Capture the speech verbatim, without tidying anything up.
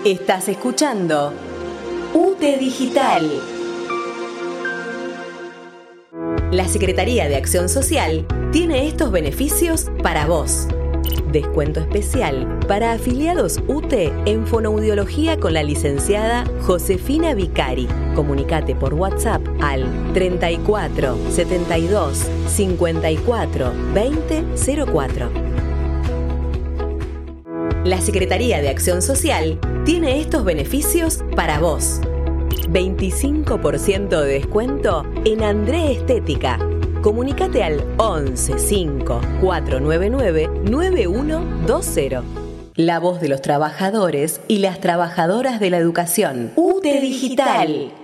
Estás escuchando U T E Digital. La Secretaría de Acción Social tiene estos beneficios para vos. Descuento especial para afiliados U T E en fonoaudiología con la licenciada Josefina Vicari. Comunicate por WhatsApp al treinta y cuatro, setenta y dos, cincuenta y cuatro, veinte cero cuatro. La Secretaría de Acción Social tiene estos beneficios para vos. veinticinco por ciento de descuento en André Estética. Comunicate al once cinco, cuatro nueve nueve, nueve uno dos cero. La voz de los trabajadores y las trabajadoras de la educación. U T E Digital.